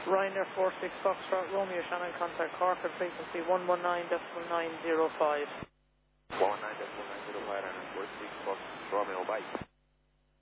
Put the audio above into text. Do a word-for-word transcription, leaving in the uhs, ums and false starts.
Ryanair four six Foxtrot, Romeo Shannon, contact Cork at frequency one one nine point nine zero five. one one nine point nine zero five.